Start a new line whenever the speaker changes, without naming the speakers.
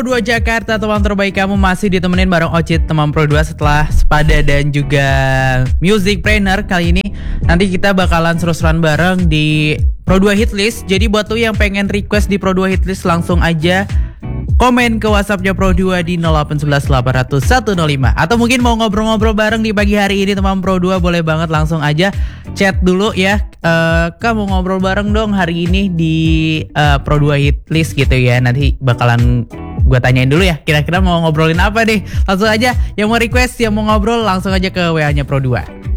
Pro 2 Jakarta, teman terbaik kamu masih ditemenin bareng Ocit teman Pro 2 setelah Sepada dan juga Music Trainer. Kali ini nanti kita bakalan seru-seruan bareng di Pro 2 Hitlist. Jadi buat lu yang pengen request di Pro 2 Hitlist, langsung aja komen ke WhatsAppnya Pro 2 di 0811 800 105. Atau mungkin mau ngobrol-ngobrol bareng di pagi hari ini teman Pro 2, boleh banget langsung aja chat dulu ya. Kamu ngobrol bareng dong hari ini di Pro 2 Hitlist gitu ya. Nanti bakalan gue tanyain dulu ya, kira-kira mau ngobrolin apa nih. Langsung aja yang mau request, yang mau ngobrol, langsung aja ke WA-nya Pro 2.